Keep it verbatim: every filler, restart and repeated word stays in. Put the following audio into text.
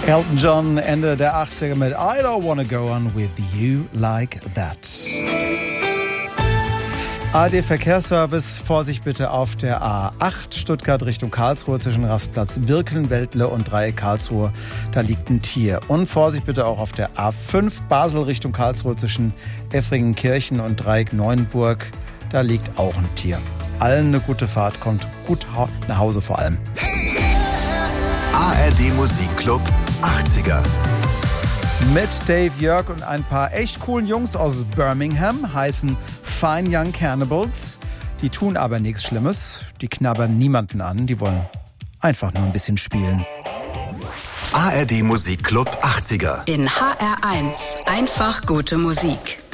Elton John, Ende der achtziger mit I Don't Wanna Go On With You Like That. A D Verkehrsservice, Vorsicht bitte auf der A acht Stuttgart Richtung Karlsruhe zwischen Rastplatz Birkenweltle und Dreieck Karlsruhe. Da liegt ein Tier. Und Vorsicht bitte auch auf der A fünf Basel Richtung Karlsruhe zwischen Effringenkirchen und Dreieck Neuenburg. Da liegt auch ein Tier. Allen eine gute Fahrt, kommt gut nach Hause vor allem. A R D Musikclub achtziger. Mit Dave Jörg und ein paar echt coolen Jungs aus Birmingham, heißen Fine Young Cannibals. Die tun aber nichts Schlimmes, die knabbern niemanden an, die wollen einfach nur ein bisschen spielen. A R D Musikclub achtziger. In H R eins einfach gute Musik.